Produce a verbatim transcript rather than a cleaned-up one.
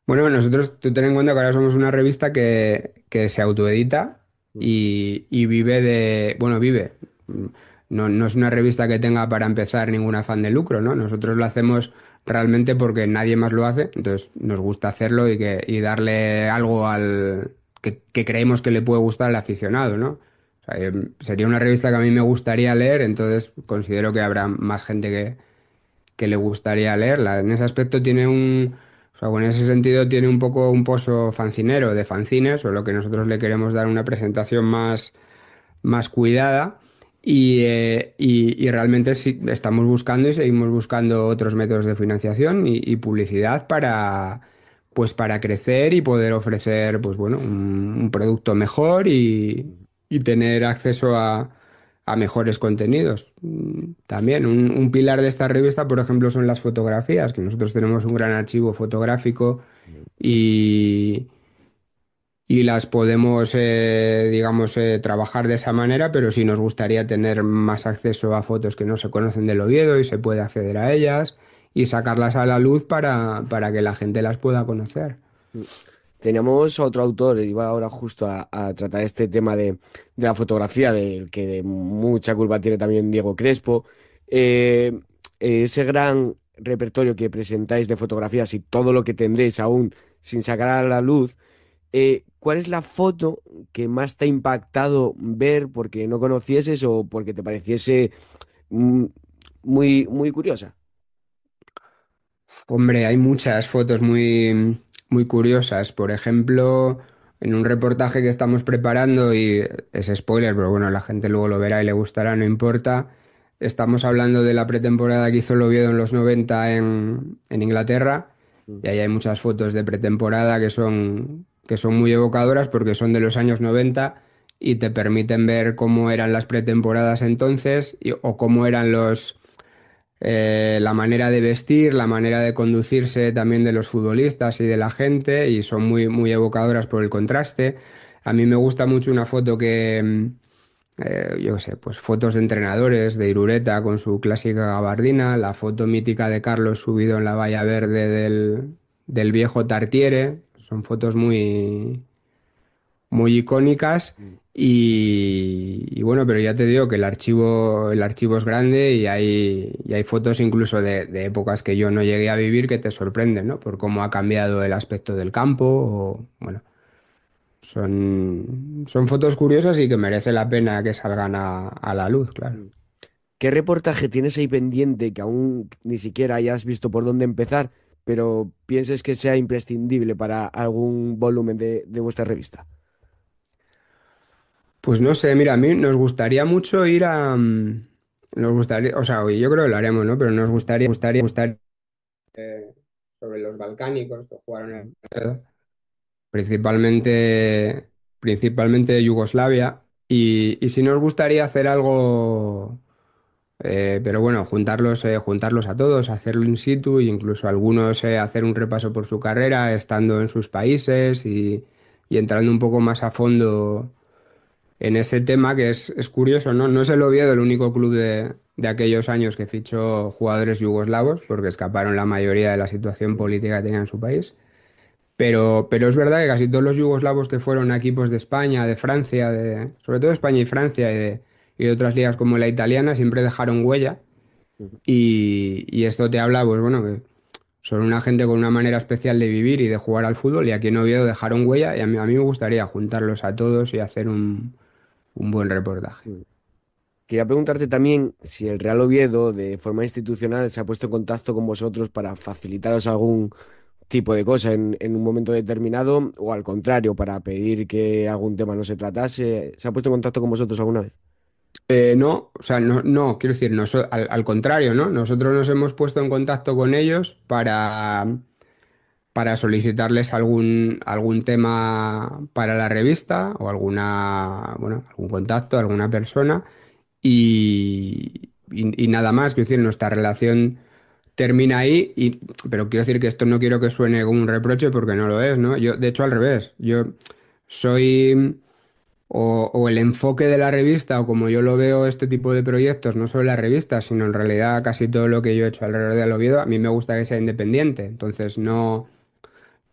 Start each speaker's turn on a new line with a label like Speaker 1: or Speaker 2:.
Speaker 1: Bueno, nosotros, tú ten en cuenta que ahora somos una revista que, que se autoedita
Speaker 2: Mm.
Speaker 1: y, y vive de, bueno, vive. Mm, No, no es una revista que tenga para empezar ningún afán de lucro, ¿no? Nosotros lo hacemos realmente porque nadie más lo hace, entonces nos gusta hacerlo y, que, y darle algo al que, que creemos que le puede gustar al aficionado, ¿no? O sea, em, sería una revista que a mí me gustaría leer, entonces considero que habrá más gente que, que le gustaría leerla. En ese aspecto tiene un, o sea, bueno, en ese sentido tiene un poco un pozo fancinero de fanzines, o lo que nosotros le queremos dar una presentación más, más cuidada. Y, eh, y- y realmente sí, estamos buscando y seguimos buscando otros métodos de financiación y, y publicidad para, pues para crecer y poder ofrecer, pues bueno, un, un producto mejor y, y tener acceso a, a mejores contenidos. Mm, También un, un pilar de esta revista, por ejemplo, son las fotografías, que nosotros tenemos un gran archivo fotográfico y, y las podemos, eh, digamos, eh, trabajar de esa manera, pero sí nos gustaría tener más acceso a fotos que no se conocen del Oviedo y se puede acceder a ellas y sacarlas a la luz para, para que la gente las pueda conocer.
Speaker 2: Mm. Teníamos otro autor, iba ahora justo a, a tratar este tema de, de la fotografía, del que de mucha culpa tiene también Diego Crespo. Eh, Ese gran repertorio que presentáis de fotografías y todo lo que tendréis aún sin sacar a la luz, eh, ¿cuál es la foto que más te ha impactado ver porque no conocieses o porque te pareciese mm, muy, muy curiosa?
Speaker 1: Hombre, hay muchas fotos muy, muy curiosas. Por ejemplo, en un reportaje que estamos preparando, y es spoiler, pero bueno, la gente luego lo verá y le gustará, no importa. Estamos hablando de la pretemporada que hizo el Oviedo en los noventa en, en Inglaterra,
Speaker 2: Mm.
Speaker 1: y ahí hay muchas fotos de pretemporada que son, que son muy evocadoras porque son de los años noventa y te permiten ver cómo eran las pretemporadas entonces y- o cómo eran los eh, la manera de vestir, la manera de conducirse también de los futbolistas y de la gente, y son muy, muy evocadoras por el contraste. A mí me gusta mucho una foto que, mm, eh, yo qué sé, pues fotos de entrenadores de Irureta con su clásica gabardina, la foto mítica de Carlos subido en la valla verde del, del viejo Tartiere, son fotos muy, muy icónicas
Speaker 2: Mm.
Speaker 1: y, y bueno, pero ya te digo que el archivo, el archivo es grande y hay, y hay fotos incluso de, de épocas que yo no llegué a vivir que te sorprenden, ¿no? Por cómo ha cambiado el aspecto del campo o, bueno, son, son fotos curiosas y que merece la pena que salgan a, a la luz, claro.
Speaker 2: Mm. ¿Qué reportaje tienes ahí pendiente que aún ni siquiera hayas visto por dónde empezar, pero pienses que sea imprescindible para algún volumen de, de vuestra revista?
Speaker 1: Pues no sé, mira, a mí nos gustaría mucho ir a... mm, Nos gustaría, o sea, oye, yo creo que lo haremos, ¿no? Pero nos gustaría, gustaría, gustaría sobre los balcánicos que jugaron en
Speaker 2: Ujú.
Speaker 1: el principalmente, principalmente de Yugoslavia. Y, y sí nos gustaría hacer algo, eh, pero bueno, juntarlos, eh, juntarlos a todos, hacerlo in situ e incluso algunos eh, hacer un repaso por su carrera, estando en sus países y, y entrando un poco más a fondo en ese tema que es, es curioso, ¿no? No es el Oviedo el único club de, de aquellos años que fichó jugadores yugoslavos, porque escaparon la mayoría de la situación
Speaker 2: Mm.
Speaker 1: política que tenía en su país. Pero, pero es verdad que casi todos los yugoslavos que fueron a equipos de España, de Francia, de, sobre todo España y Francia y de, y de otras ligas como la italiana, siempre dejaron huella.
Speaker 2: Ujú.
Speaker 1: Y, y esto te habla, pues bueno, que son una gente con una manera especial de vivir y de jugar al fútbol. Y aquí en Oviedo dejaron huella. Y a mí, a mí me gustaría juntarlos a todos y hacer un, un buen reportaje.
Speaker 2: Mm. Quería preguntarte también si el Real Oviedo, de forma institucional, se ha puesto en contacto con vosotros para facilitaros algún tipo de cosa en, en un momento determinado, o al contrario, para pedir que algún tema no se tratase. ¿Se ha puesto en contacto con vosotros alguna vez?
Speaker 1: Eh, no, o sea, no, no, quiero decir, noso- al, al contrario, ¿no? Nosotros nos hemos puesto en contacto con ellos para, para solicitarles algún, algún tema para la revista o alguna, bueno, algún contacto, alguna persona y, y- y nada más. Quiero decir, nuestra relación termina ahí, y, pero quiero decir que esto no quiero que suene como un reproche porque no lo es, ¿no? Yo, de hecho, al revés, yo soy... O, o el enfoque de la revista, o como yo lo veo este tipo de proyectos, no solo la revista, sino en realidad casi todo lo que yo he hecho alrededor del Oviedo, a mí me gusta que sea independiente. Entonces no,